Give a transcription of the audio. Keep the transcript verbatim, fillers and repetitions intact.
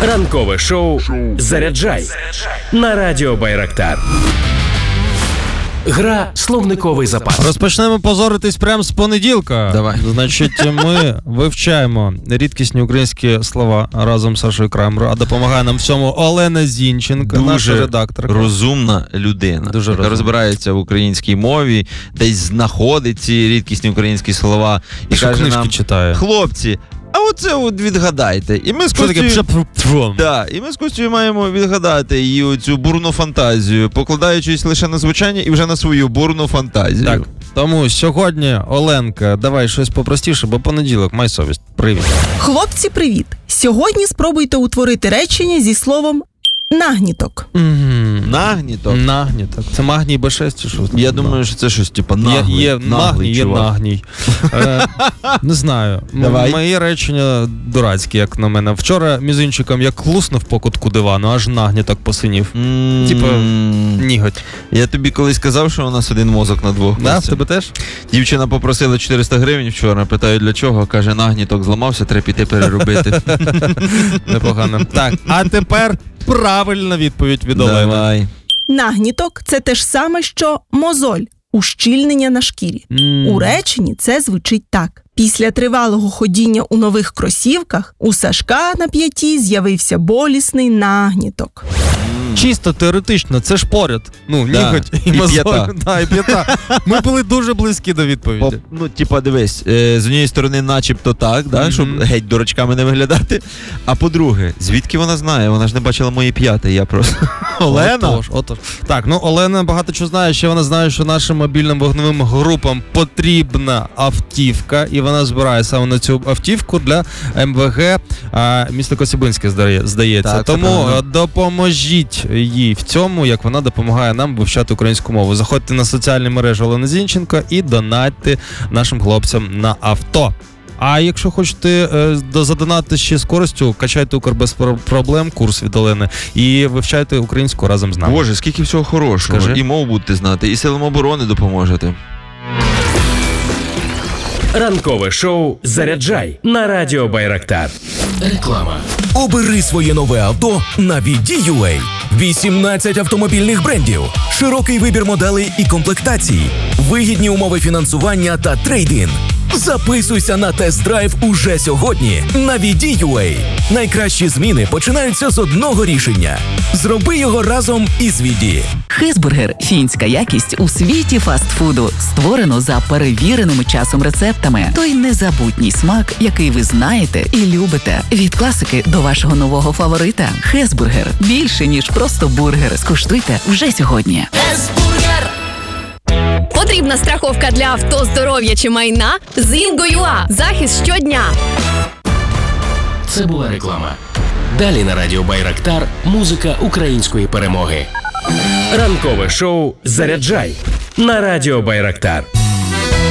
Ранкове шоу «Заряджай» на радіо Байрактар. Гра «Словниковий запас». Розпочнемо позоритись прямо з понеділка. Давай. Значить, ми вивчаємо рідкісні українські слова разом з Сашою Крамером, а допомагає нам в цьому Олена Зінченко, наша редакторка. Розумна людина, Дуже яка розумна. розбирається в українській мові, десь знаходить ці рідкісні українські слова і Що каже книжки нам: читає. хлопці, а оце от відгадайте. І ми з Що таке Костю... пшепром? Да, і ми з Костю маємо відгадати її оцю бурну фантазію, покладаючись лише на звучання і вже на свою бурну фантазію. Так, тому сьогодні, Оленка, давай щось попростіше, бо понеділок, май совість. Привіт. Хлопці, привіт! Сьогодні спробуйте утворити речення зі словом «нагніток». Мгм. Нагніток. Нагніток. Це магній Б шість чи що? Я думаю, що це щось типу наглий. Є, є наглий магній, є чувак. нагній. Е, не знаю. М- Давай. Мої речення дурацькі, як на мене. Вчора мізинчиком я клуснув по кутку дивану, аж нагніток посинів. М, Типу, Ніготь. Я тобі колись казав, що у нас один мозок на двох. Да, в Костя? тебе теж? Дівчина попросила чотириста гривень вчора, питаю для чого, каже, нагніток зламався, треба піти переробити. Непогано. Так, а тепер правильна відповідь від Олени. Давай. Нагніток – це те ж саме, що мозоль – ущільнення на шкірі. М. У реченні це звучить так. Після тривалого ходіння у нових кросівках у Сашка на п'яті з'явився болісний нагніток. Чисто теоретично, це ж поряд. Ну, Да. ніготь і, І мозоль. п'ята. Да, і п'ята. Ми були дуже близькі до відповіді. По- Ну, типа, дивись, е, з однієї сторони, начебто так, да, Мгм. щоб геть дурачками не виглядати. А по-друге, звідки вона знає? Вона ж не бачила мої п'яти, я просто... Олена? Отож, отож. Так, ну Олена багато чого знає, ще вона знає, що нашим мобільним вогневим групам потрібна автівка, і вона збирає саме на цю автівку для ем ве ге а, міста Коцюбинське, здає- здається. Так, це Тому правильно. е, допоможіть їй в цьому, як вона допомагає нам вивчати українську мову. Заходьте на соціальні мережі Олени Зінченко і донатьте нашим хлопцям на авто. А якщо хочете е, до- задонати ще з користю, качайте «Укр без про- проблем», курс від Олени, і вивчайте українську разом з нами. Боже, скільки всього хорошого. Скажи. І мову будете знати, і силам оборони допоможете. Ранкове шоу «Заряджай» на радіо Байрактар. Реклама. Обери своє нове авто на ві ді ю ей. вісімнадцять автомобільних брендів, широкий вибір моделей і комплектацій, вигідні умови фінансування та трейд-ін. Записуйся на тест-драйв уже сьогодні на ві ді ю ей. Найкращі зміни починаються з одного рішення. Зроби його разом із Віді. Хезбургер – фінська якість у світі фастфуду. Створено за перевіреними часом рецептами. Той незабутній смак, який ви знаєте і любите. Від класики до вашого нового фаворита. Хезбургер – більше, ніж просто бургер. Скуштуйте вже сьогодні. Потрібна страховка для авто, здоров'я чи майна? З Інго.ua. Захист щодня. Це була реклама. Далі на радіо Байрактар музика української перемоги. Ранкове шоу «Заряджай» на радіо Байрактар.